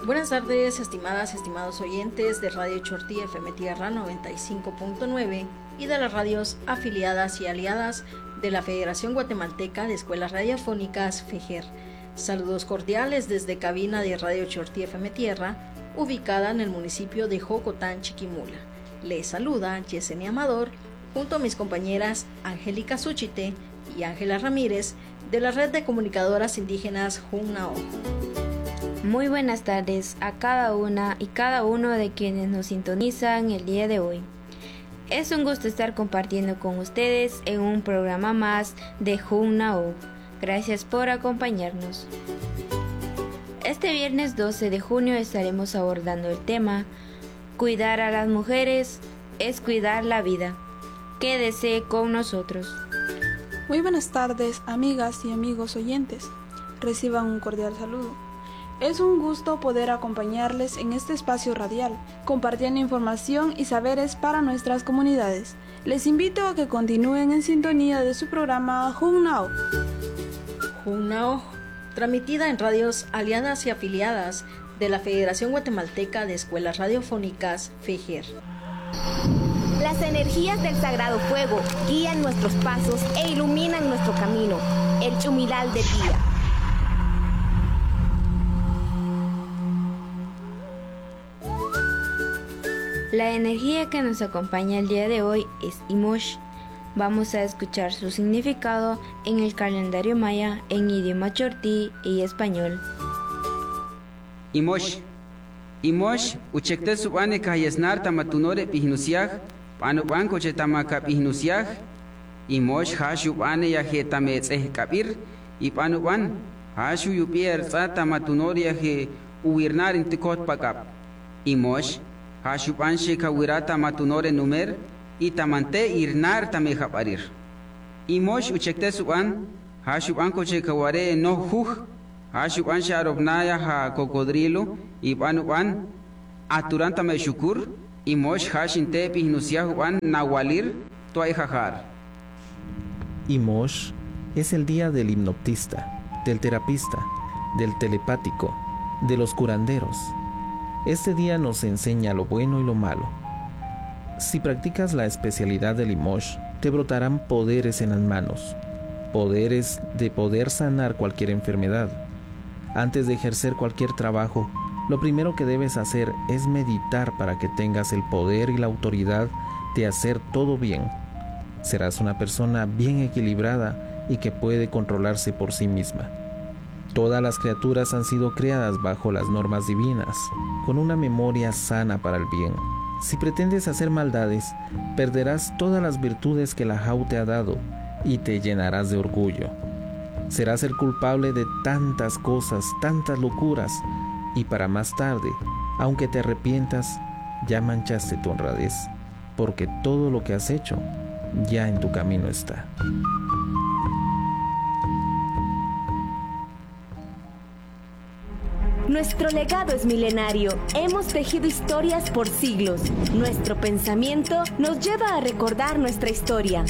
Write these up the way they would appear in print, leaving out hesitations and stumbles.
Buenas tardes, estimadas y estimados oyentes de Radio Chortí FM Tierra 95.9 y de las radios afiliadas y aliadas de la Federación Guatemalteca de Escuelas Radiofónicas, FEGER. Saludos cordiales desde cabina de Radio Chortí FM Tierra, ubicada en el municipio de Jocotán, Chiquimula. Les saluda Yesenia Amador, junto a mis compañeras Angélica Suchite y Ángela Ramírez, de la Red de Comunicadoras Indígenas Junnao. Muy buenas tardes a cada una y cada uno de quienes nos sintonizan el día de hoy. Es un gusto estar compartiendo con ustedes en un programa más de Junnao. Gracias por acompañarnos. Este viernes 12 de junio estaremos abordando el tema Cuidar a las mujeres es cuidar la vida. Quédese con nosotros. Muy buenas tardes, amigas y amigos oyentes. Reciban un cordial saludo. Es un gusto poder acompañarles en este espacio radial, compartiendo información y saberes para nuestras comunidades. Les invito a que continúen en sintonía de su programa Junnao. Junnao, transmitida en radios aliadas y afiliadas de la Federación Guatemalteca de Escuelas Radiofónicas, FEGER. Las energías del Sagrado Fuego guían nuestros pasos e iluminan nuestro camino, el Chumilal de día. La energía que nos acompaña el día de hoy es Imosh. Vamos a escuchar su significado en el calendario maya en idioma chortí y español. Imosh uchekte subane kayesnar tamatunore pihnusiaj panupan koche tamaka pihnusiaj Imosh hashu bane yaje tametzeh kabir y panupan hashu yupier tsa tamatunore yaje uwirnar intikot pakap Imosh hashu panshe kawirata matunore numer y tamante irnar tamejaparir Imosh uchekte suban hashu koche kaware no huj hashu panshe arobnaya ha cocodrilo y panupan aturanta me shukur Imosh hashinte pihnusiahuan nawalir toaijajar. Imosh es el día del hipnotista, del terapista, del telepático, de los curanderos. Este día nos enseña lo bueno y lo malo. Si practicas la especialidad del Imosh, te brotarán poderes en las manos, poderes de poder sanar cualquier enfermedad. Antes de ejercer cualquier trabajo, lo primero que debes hacer es meditar para que tengas el poder y la autoridad de hacer todo bien. Serás una persona bien equilibrada y que puede controlarse por sí misma. Todas las criaturas han sido creadas bajo las normas divinas, con una memoria sana para el bien. Si pretendes hacer maldades, perderás todas las virtudes que la Jau te ha dado y te llenarás de orgullo. Serás el culpable de tantas cosas, tantas locuras, y para más tarde, aunque te arrepientas, ya manchaste tu honradez, porque todo lo que has hecho ya en tu camino está. Nuestro legado es milenario. Hemos tejido historias por siglos. Nuestro pensamiento nos lleva a recordar nuestra historia.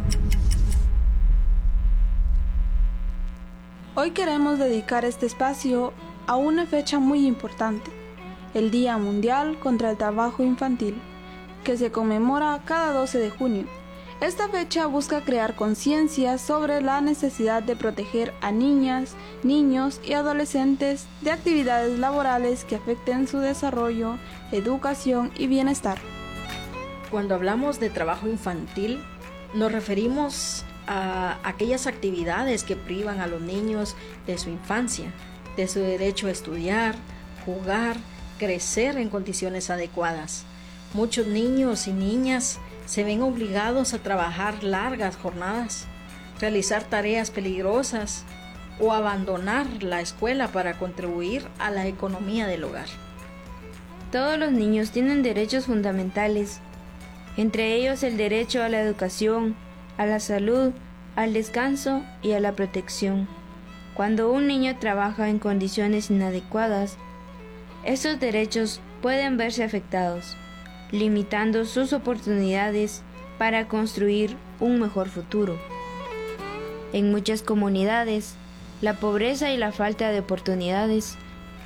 Hoy queremos dedicar este espacio a una fecha muy importante, el Día Mundial contra el Trabajo Infantil, que se conmemora cada 12 de junio. Esta fecha busca crear conciencia sobre la necesidad de proteger a niñas, niños y adolescentes de actividades laborales que afecten su desarrollo, educación y bienestar. Cuando hablamos de trabajo infantil, nos referimos a aquellas actividades que privan a los niños de su infancia, de su derecho a estudiar, jugar, crecer en condiciones adecuadas. Muchos niños y niñas se ven obligados a trabajar largas jornadas, realizar tareas peligrosas o abandonar la escuela para contribuir a la economía del hogar. Todos los niños tienen derechos fundamentales, entre ellos el derecho a la educación, a la salud, al descanso y a la protección. Cuando un niño trabaja en condiciones inadecuadas, estos derechos pueden verse afectados, limitando sus oportunidades para construir un mejor futuro. En muchas comunidades, la pobreza y la falta de oportunidades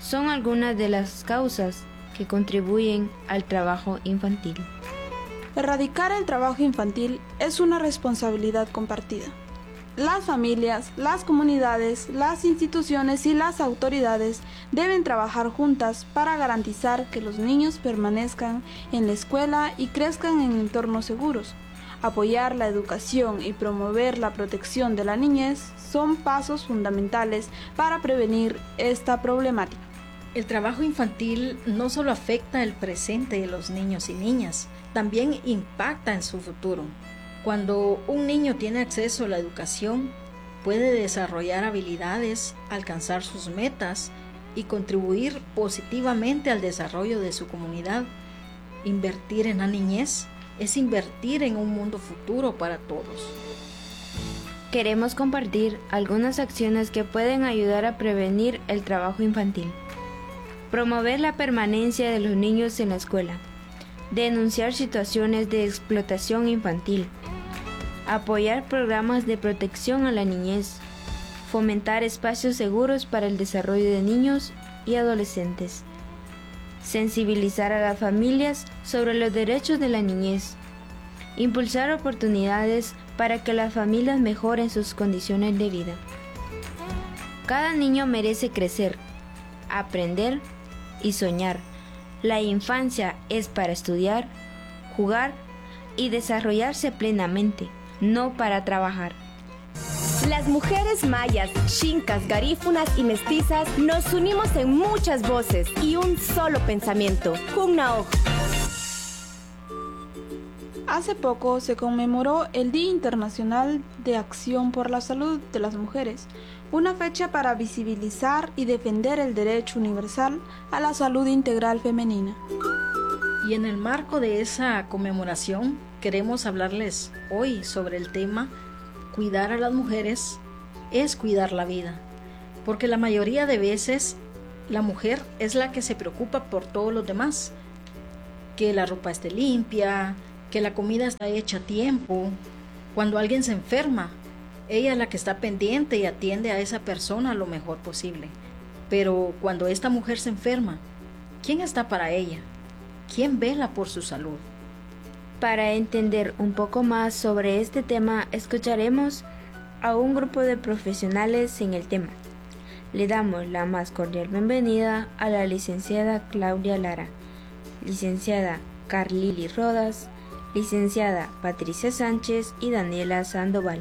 son algunas de las causas que contribuyen al trabajo infantil. Erradicar el trabajo infantil es una responsabilidad compartida. Las familias, las comunidades, las instituciones y las autoridades deben trabajar juntas para garantizar que los niños permanezcan en la escuela y crezcan en entornos seguros. Apoyar la educación y promover la protección de la niñez son pasos fundamentales para prevenir esta problemática. El trabajo infantil no solo afecta el presente de los niños y niñas, también impacta en su futuro. Cuando un niño tiene acceso a la educación, puede desarrollar habilidades, alcanzar sus metas y contribuir positivamente al desarrollo de su comunidad. Invertir en la niñez es invertir en un mundo futuro para todos. Queremos compartir algunas acciones que pueden ayudar a prevenir el trabajo infantil. Promover la permanencia de los niños en la escuela. Denunciar situaciones de explotación infantil. Apoyar programas de protección a la niñez. Fomentar espacios seguros para el desarrollo de niños y adolescentes. Sensibilizar a las familias sobre los derechos de la niñez. Impulsar oportunidades para que las familias mejoren sus condiciones de vida. Cada niño merece crecer, aprender y soñar. La infancia es para estudiar, jugar y desarrollarse plenamente, no para trabajar. Las mujeres mayas, xincas, garífunas y mestizas nos unimos en muchas voces y un solo pensamiento. Junnaoj. Hace poco se conmemoró el Día Internacional de Acción por la Salud de las Mujeres, una fecha para visibilizar y defender el derecho universal a la salud integral femenina. Y en el marco de esa conmemoración, queremos hablarles hoy sobre el tema cuidar a las mujeres es cuidar la vida, porque la mayoría de veces la mujer es la que se preocupa por todos los demás, que la ropa esté limpia, que la comida está hecha a tiempo. Cuando alguien se enferma, ella es la que está pendiente y atiende a esa persona lo mejor posible. Pero cuando esta mujer se enferma, ¿quién está para ella? ¿Quién vela por su salud? Para entender un poco más sobre este tema, escucharemos a un grupo de profesionales en el tema. Le damos la más cordial bienvenida a la licenciada Claudia Lara, licenciada Carlili Rodas, licenciada Patricia Sánchez y Daniela Sandoval.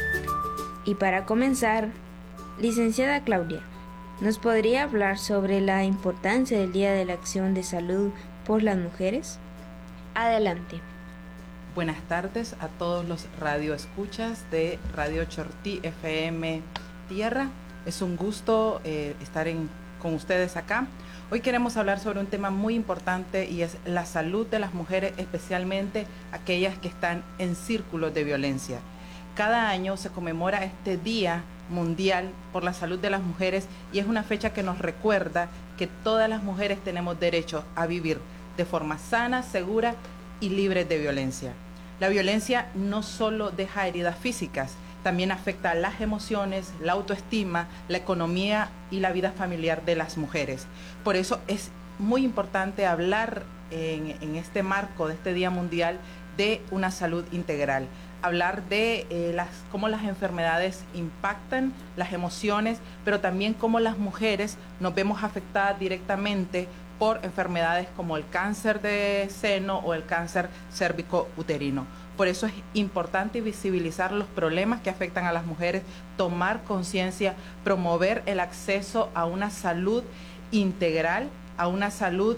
Y para comenzar, licenciada Claudia, ¿nos podría hablar sobre la importancia del Día de la Acción de Salud por las Mujeres? Adelante. Buenas tardes a todos los radioescuchas de Radio Chortí FM Tierra. Es un gusto estar con ustedes acá. Hoy queremos hablar sobre un tema muy importante y es la salud de las mujeres, especialmente aquellas que están en círculos de violencia. Cada año se conmemora este Día Mundial por la Salud de las Mujeres y es una fecha que nos recuerda que todas las mujeres tenemos derecho a vivir de forma sana, segura y libre de violencia. La violencia no solo deja heridas físicas, también afecta a las emociones, la autoestima, la economía y la vida familiar de las mujeres. Por eso es muy importante hablar en este marco de este Día Mundial de una salud integral. Hablar de cómo las enfermedades impactan las emociones, pero también cómo las mujeres nos vemos afectadas directamente por enfermedades como el cáncer de seno o el cáncer cérvico-uterino. Por eso es importante visibilizar los problemas que afectan a las mujeres, tomar conciencia, promover el acceso a una salud integral, a una salud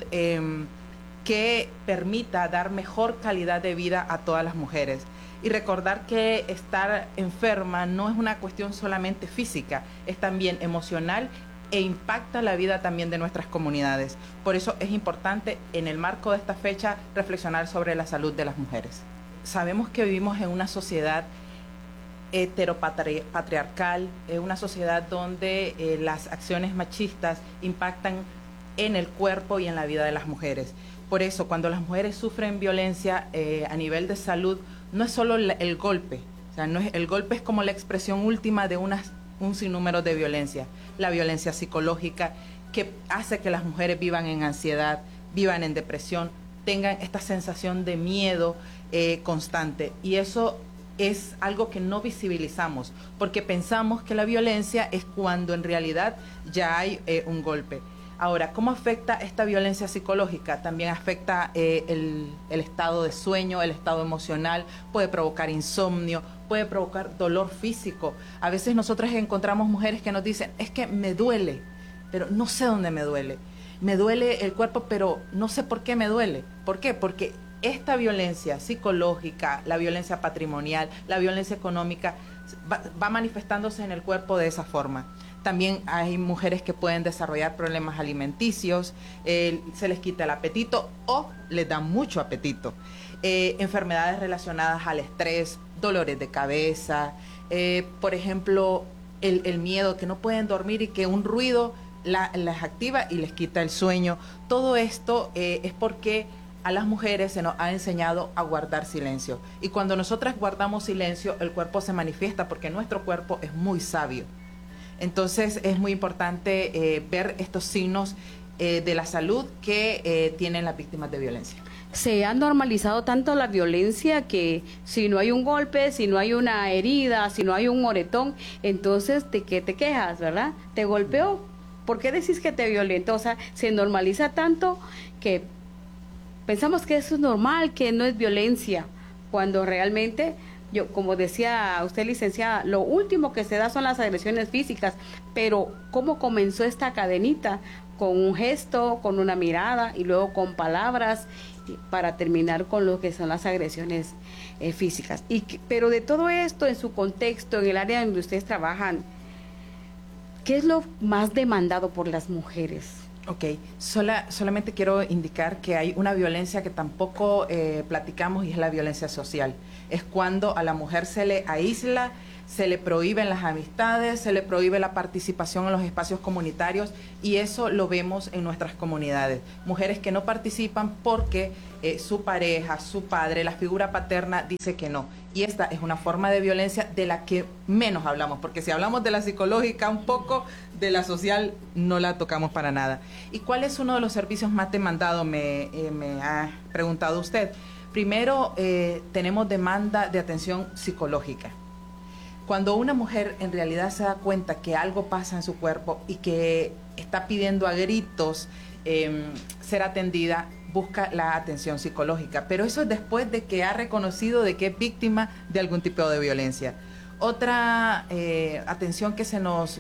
que permita dar mejor calidad de vida a todas las mujeres. Y recordar que estar enferma no es una cuestión solamente física, es también emocional e impacta la vida también de nuestras comunidades. Por eso es importante en el marco de esta fecha reflexionar sobre la salud de las mujeres. Sabemos que vivimos en una sociedad heteropatriarcal, una sociedad donde las acciones machistas impactan en el cuerpo y en la vida de las mujeres. Por eso, cuando las mujeres sufren violencia a nivel de salud, no es solo el golpe, o sea, el golpe es como la expresión última de un sinnúmero de violencia. La violencia psicológica, que hace que las mujeres vivan en ansiedad, vivan en depresión, tengan esta sensación de miedo constante. Y eso es algo que no visibilizamos, porque pensamos que la violencia es cuando en realidad ya hay un golpe. Ahora, ¿cómo afecta esta violencia psicológica? También afecta el estado de sueño, el estado emocional, puede provocar insomnio, puede provocar dolor físico. A veces nosotras encontramos mujeres que nos dicen, es que me duele, pero no sé dónde me duele. Me duele el cuerpo, pero no sé por qué me duele. ¿Por qué? Porque esta violencia psicológica, la violencia patrimonial, la violencia económica, va manifestándose en el cuerpo de esa forma. También hay mujeres que pueden desarrollar problemas alimenticios, se les quita el apetito o les da mucho apetito. Enfermedades relacionadas al estrés, dolores de cabeza, por ejemplo, el miedo, que no pueden dormir y que un ruido las activa y les quita el sueño. Todo esto es porque a las mujeres se nos ha enseñado a guardar silencio. Y cuando nosotras guardamos silencio, el cuerpo se manifiesta porque nuestro cuerpo es muy sabio. Entonces es muy importante ver estos signos de la salud que tienen las víctimas de violencia. Se ha normalizado tanto la violencia que si no hay un golpe, si no hay una herida, si no hay un moretón, entonces ¿de qué te quejas, verdad? ¿Te golpeó? ¿Por qué decís que te violentó? O sea, se normaliza tanto que pensamos que eso es normal, que no es violencia, cuando realmente, yo, como decía usted, licenciada, lo último que se da son las agresiones físicas, pero ¿cómo comenzó esta cadenita? Con un gesto, con una mirada y luego con palabras para terminar con lo que son las agresiones físicas. Pero de todo esto, en su contexto, en el área donde ustedes trabajan, ¿qué es lo más demandado por las mujeres? Ok, solamente quiero indicar que hay una violencia que tampoco platicamos y es la violencia social. Es cuando a la mujer se le aísla, se le prohíben las amistades, se le prohíbe la participación en los espacios comunitarios y eso lo vemos en nuestras comunidades. Mujeres que no participan porque su pareja, su padre, la figura paterna dice que no. Y esta es una forma de violencia de la que menos hablamos, porque si hablamos de la psicológica un poco, de la social no la tocamos para nada. ¿Y cuál es uno de los servicios más demandados? Me ha preguntado usted. Primero, tenemos demanda de atención psicológica. Cuando una mujer en realidad se da cuenta que algo pasa en su cuerpo y que está pidiendo a gritos ser atendida, busca la atención psicológica. Pero eso es después de que ha reconocido de que es víctima de algún tipo de violencia. Otra atención que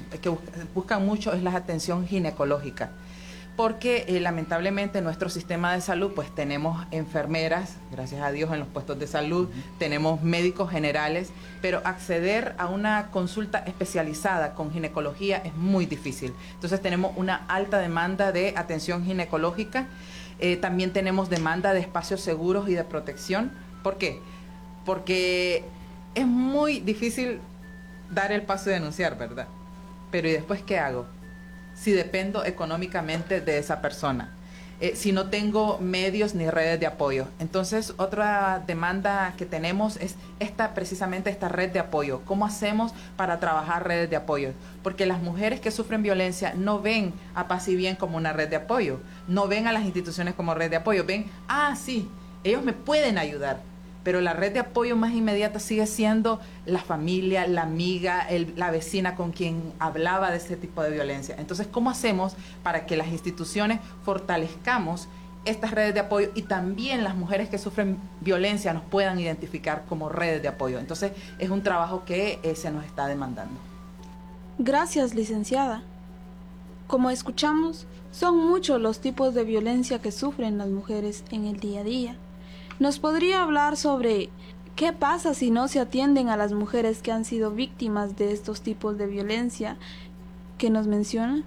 buscan mucho es la atención ginecológica. Porque lamentablemente en nuestro sistema de salud pues tenemos enfermeras, gracias a Dios, en los puestos de salud, tenemos médicos generales, pero acceder a una consulta especializada con ginecología es muy difícil. Entonces tenemos una alta demanda de atención ginecológica, también tenemos demanda de espacios seguros y de protección. ¿Por qué? Porque es muy difícil dar el paso de denunciar, ¿verdad? Pero ¿y después qué hago? Si dependo económicamente de esa persona, si no tengo medios ni redes de apoyo. Entonces, otra demanda que tenemos es precisamente esta red de apoyo. ¿Cómo hacemos para trabajar redes de apoyo? Porque las mujeres que sufren violencia no ven a Paz y Bien como una red de apoyo, no ven a las instituciones como red de apoyo, ven, sí, ellos me pueden ayudar. Pero la red de apoyo más inmediata sigue siendo la familia, la amiga, la vecina con quien hablaba de este tipo de violencia. Entonces, ¿cómo hacemos para que las instituciones fortalezcamos estas redes de apoyo y también las mujeres que sufren violencia nos puedan identificar como redes de apoyo? Entonces, es un trabajo que se nos está demandando. Gracias, licenciada. Como escuchamos, son muchos los tipos de violencia que sufren las mujeres en el día a día. ¿Nos podría hablar sobre qué pasa si no se atienden a las mujeres que han sido víctimas de estos tipos de violencia que nos menciona?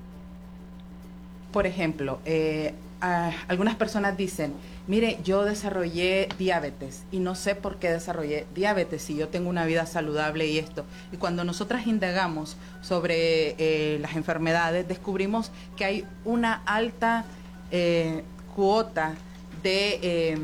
Por ejemplo, algunas personas dicen, mire, yo desarrollé diabetes y no sé por qué desarrollé diabetes si yo tengo una vida saludable y esto. Y cuando nosotras indagamos sobre las enfermedades, descubrimos que hay una alta cuota de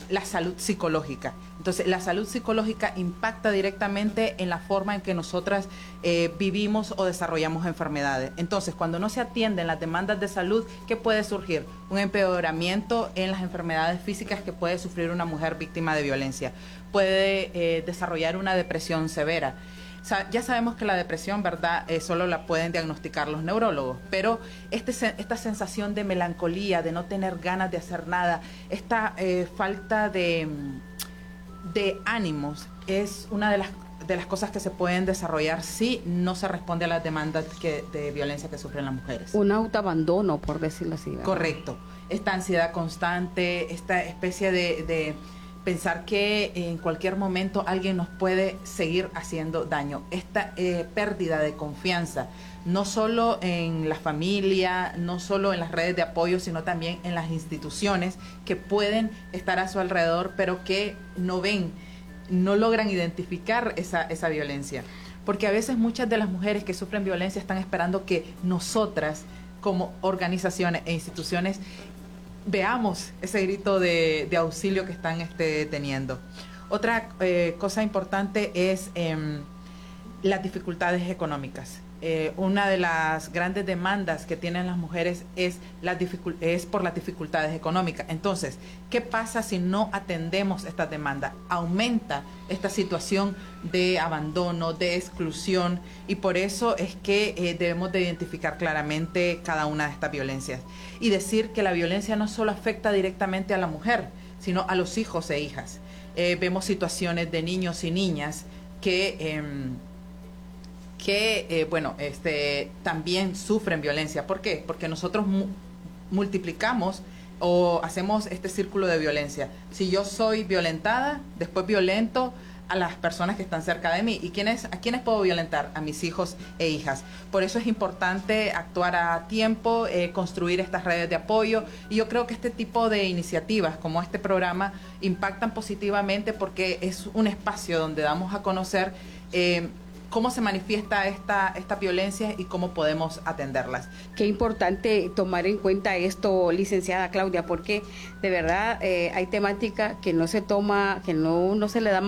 la salud psicológica. Entonces, la salud psicológica impacta directamente en la forma en que nosotras vivimos o desarrollamos enfermedades. Entonces, cuando no se atienden las demandas de salud, ¿qué puede surgir? Un empeoramiento en las enfermedades físicas que puede sufrir una mujer víctima de violencia. Puede desarrollar una depresión severa. Ya sabemos que la depresión, ¿verdad?, solo la pueden diagnosticar los neurólogos, pero esta sensación de melancolía, de no tener ganas de hacer nada, esta falta de ánimos es una de las cosas que se pueden desarrollar si no se responde a las demandas de violencia que sufren las mujeres. Un autoabandono, por decirlo así, ¿verdad? Correcto. Esta ansiedad constante, esta especie de pensar que en cualquier momento alguien nos puede seguir haciendo daño. Esta pérdida de confianza, no solo en la familia, no solo en las redes de apoyo, sino también en las instituciones que pueden estar a su alrededor, pero que no logran identificar esa violencia. Porque a veces muchas de las mujeres que sufren violencia están esperando que nosotras, como organizaciones e instituciones, veamos ese grito de auxilio que están teniendo. Otra cosa importante es las dificultades económicas. Una de las grandes demandas que tienen las mujeres es por las dificultades económicas. Entonces, ¿qué pasa si no atendemos estas demandas? Aumenta esta situación de abandono, de exclusión, y por eso es que debemos de identificar claramente cada una de estas violencias y decir que la violencia no solo afecta directamente a la mujer, sino a los hijos e hijas. Vemos situaciones de niños y niñas que también sufren violencia. ¿Por qué? Porque nosotros multiplicamos o hacemos este círculo de violencia. Si yo soy violentada, después violento a las personas que están cerca de mí. ¿Y a quiénes puedo violentar? A mis hijos e hijas. Por eso es importante actuar a tiempo, construir estas redes de apoyo. Y yo creo que este tipo de iniciativas, como este programa, impactan positivamente porque es un espacio donde damos a conocer cómo se manifiesta esta violencia y cómo podemos atenderlas. Qué importante tomar en cuenta esto, licenciada Claudia, porque de verdad hay temática que no se toma, que no se le da